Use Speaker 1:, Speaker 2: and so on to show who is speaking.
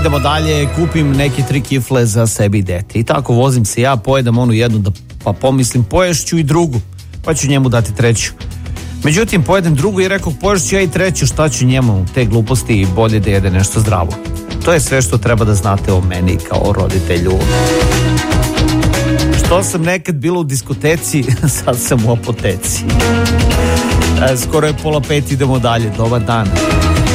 Speaker 1: idemo dalje, kupim neke 3 kifle za sebi i dete. I tako vozim se ja, pojedem onu jednu, pa pomislim poješću i drugu, pa ću njemu dati treću. Međutim, pojedem drugu i rekao poješću ja i treću, šta ću njemu, te gluposti, i bolje da jede nešto zdravo. To je sve što treba da znate o meni kao roditelju. Što sam nekad bila u diskoteci, sad sam u apoteci. Skoro je 4:30, idemo dalje, dobar dan.